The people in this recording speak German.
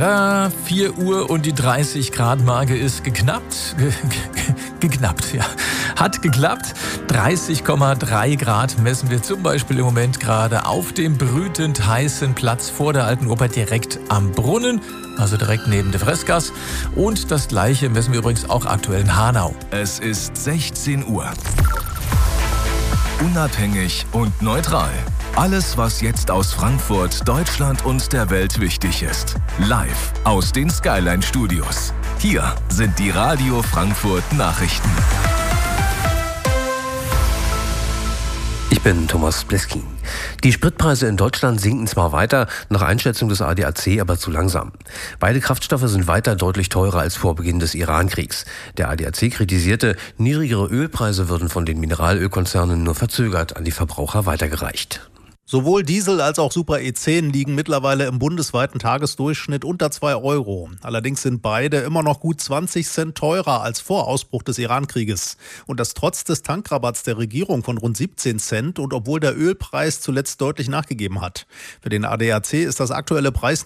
Tada, 4 Uhr und die 30-Grad-Marke ist geknappt. Geknappt, ja. Hat geklappt. 30,3 Grad messen wir zum Beispiel im Moment gerade auf dem brütend heißen Platz vor der Alten Oper direkt am Brunnen, also direkt neben der Fressgasse. Und das Gleiche messen wir übrigens auch aktuell in Hanau. Es ist 16 Uhr. Unabhängig und neutral. Alles, was jetzt aus Frankfurt, Deutschland und der Welt wichtig ist. Live aus den Skyline Studios. Hier sind die Radio Frankfurt Nachrichten. Ich bin Thomas Bleskin. Die Spritpreise in Deutschland sinken zwar weiter, nach Einschätzung des ADAC aber zu langsam. Beide Kraftstoffe sind weiter deutlich teurer als vor Beginn des Iran-Kriegs. Der ADAC kritisierte, niedrigere Ölpreise würden von den Mineralölkonzernen nur verzögert an die Verbraucher weitergereicht. Sowohl Diesel als auch Super E10 liegen mittlerweile im bundesweiten Tagesdurchschnitt unter 2 Euro. Allerdings sind beide immer noch gut 20 Cent teurer als vor Ausbruch des Iran-Krieges. Und das trotz des Tankrabatts der Regierung von rund 17 Cent und obwohl der Ölpreis zuletzt deutlich nachgegeben hat. Für den ADAC ist das aktuelle Preis